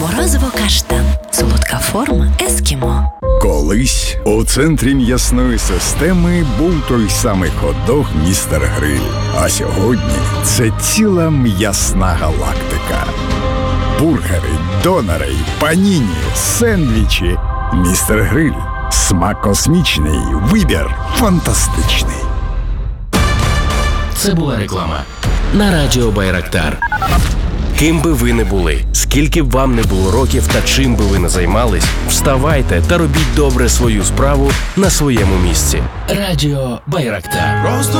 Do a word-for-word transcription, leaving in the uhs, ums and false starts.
Морозиво-каштан. Солодка форма ескімо. Колись у центрі м'ясної системи був той самий хот-дог «Містер Гриль». А сьогодні це ціла м'ясна галактика. Бургери, донери, паніні, сендвічі. «Містер Гриль». Смак космічний, вибір фантастичний. Це була реклама на радіо Байрактар. Ким би ви не були, скільки б вам не було років та чим би ви не займались, вставайте та робіть добре свою справу на своєму місці. Радіо Байрактар.